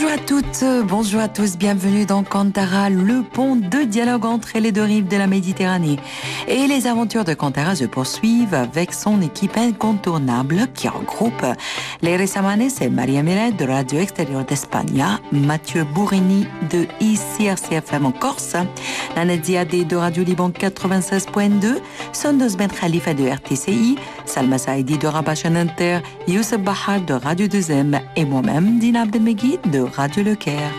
Bonjour à toutes, bonjour à tous, bienvenue dans Kantara, le pont de dialogue entre les deux rives de la Méditerranée. Et les aventures de Kantara se poursuivent avec son équipe incontournable qui regroupe les Resamanes et Maria Miret de Radio Extérieur d'Espagne, Mathieu Bourrini de ICRCFM en Corse, Nanette Ziadé de Radio Liban 96.2, Sondos Ben Khalifa de RTCI, Salma Saïdi de Rabat Inter, Youssef Bahar de Radio 2M et moi-même, Dina Abdelmegid de Radio Le Caire.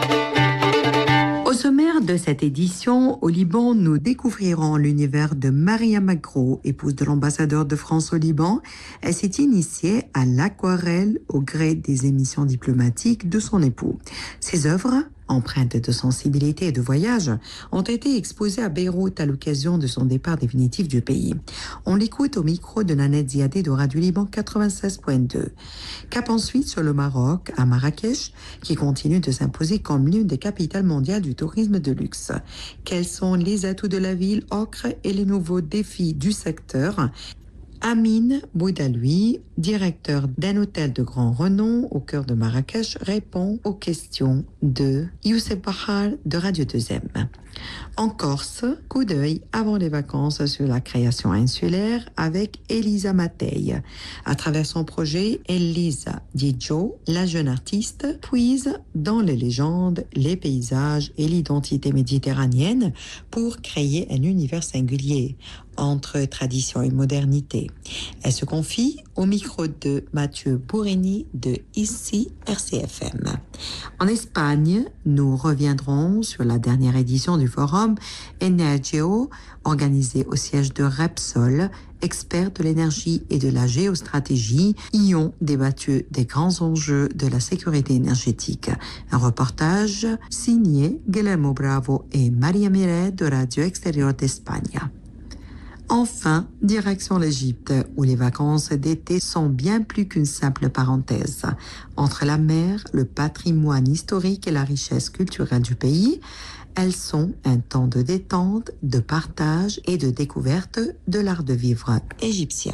Au sommaire de cette édition, au Liban, nous découvrirons l'univers de Maria Magro, épouse de l'ambassadeur de France au Liban. Elle s'est initiée à l'aquarelle au gré des émissions diplomatiques de son époux. Ses œuvres, empreintes de sensibilité et de voyage, ont été exposées à Beyrouth à l'occasion de son départ définitif du pays. On l'écoute au micro de Nanette Ziadé de Radio Liban 96.2. Cap ensuite sur le Maroc, à Marrakech, qui continue de s'imposer comme l'une des capitales mondiales du tourisme de luxe. Quels sont les atouts de la ville ocre et les nouveaux défis du secteur ? Amine Boudaloui, directeur d'un hôtel de grand renom au cœur de Marrakech, répond aux questions de Youssef Bahar de Radio 2M. En Corse, coup d'œil avant les vacances sur la création insulaire avec Elisa Matei. À travers son projet, Elisa Dijo, la jeune artiste, puise dans les légendes, les paysages et l'identité méditerranéenne pour créer un univers singulier entre tradition et modernité. Elle se confie au micro de Mathieu Bourrini de ICI RCFM. En Espagne, nous reviendrons sur la dernière édition du forum Energeo, organisé au siège de Repsol, experts de l'énergie et de la géostratégie, y ont débattu des grands enjeux de la sécurité énergétique. Un reportage signé Guillermo Bravo et Maria Miret de Radio Extérieur d'Espagne. Enfin, direction l'Égypte, où les vacances d'été sont bien plus qu'une simple parenthèse. Entre la mer, le patrimoine historique et la richesse culturelle du pays, elles sont un temps de détente, de partage et de découverte de l'art de vivre égyptien.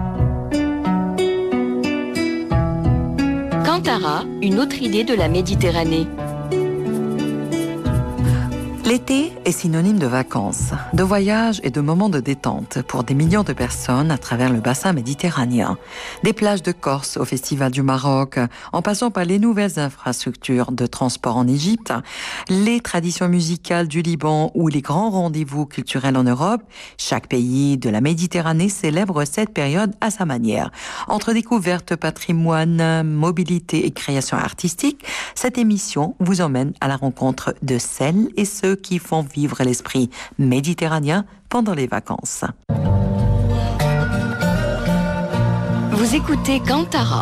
Kantara, une autre idée de la Méditerranée. L'été est synonyme de vacances, de voyages et de moments de détente pour des millions de personnes à travers le bassin méditerranéen. Des plages de Corse au Festival du Maroc, en passant par les nouvelles infrastructures de transport en Égypte, les traditions musicales du Liban ou les grands rendez-vous culturels en Europe, chaque pays de la Méditerranée célèbre cette période à sa manière. Entre découverte, patrimoine, mobilité et création artistique, cette émission vous emmène à la rencontre de celles et ceux qui font vivre l'esprit méditerranéen pendant les vacances. Vous écoutez Kantara.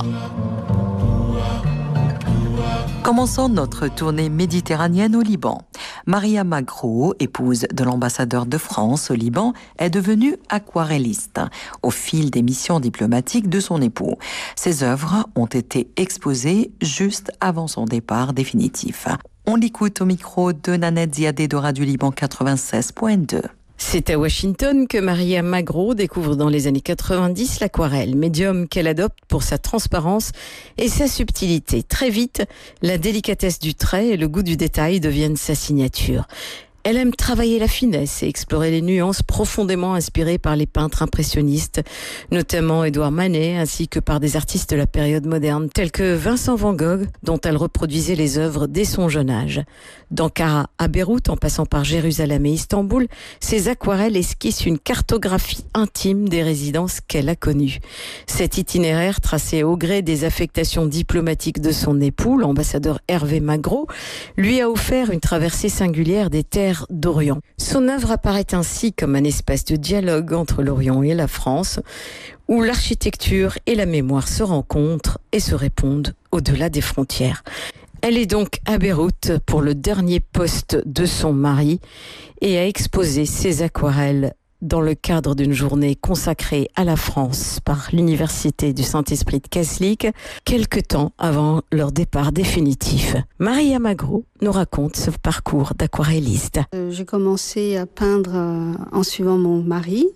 Commençons notre tournée méditerranéenne au Liban. Maria Magro, épouse de l'ambassadeur de France au Liban, est devenue aquarelliste au fil des missions diplomatiques de son époux. Ses œuvres ont été exposées juste avant son départ définitif. On l'écoute au micro de Nanette Ziadé de Radio Liban 96.2. C'est à Washington que Maria Magro découvre dans les années 90 l'aquarelle, médium qu'elle adopte pour sa transparence et sa subtilité. Très vite, la délicatesse du trait et le goût du détail deviennent sa signature. Elle aime travailler la finesse et explorer les nuances profondément inspirées par les peintres impressionnistes, notamment Édouard Manet, ainsi que par des artistes de la période moderne, tels que Vincent Van Gogh, dont elle reproduisait les œuvres dès son jeune âge. D'Ankara à Beyrouth, en passant par Jérusalem et Istanbul, ses aquarelles esquissent une cartographie intime des résidences qu'elle a connues. Cet itinéraire, tracé au gré des affectations diplomatiques de son époux, l'ambassadeur Hervé Magro, lui a offert une traversée singulière des terres d'Orient. Son œuvre apparaît ainsi comme un espace de dialogue entre l'Orient et la France, où l'architecture et la mémoire se rencontrent et se répondent au-delà des frontières. Elle est donc à Beyrouth pour le dernier poste de son mari et a exposé ses aquarelles dans le cadre d'une journée consacrée à la France par l'Université du Saint-Esprit de Kaslik, quelque temps avant leur départ définitif. Maria Magro nous raconte ce parcours d'aquarelliste. J'ai commencé à peindre en suivant mon mari.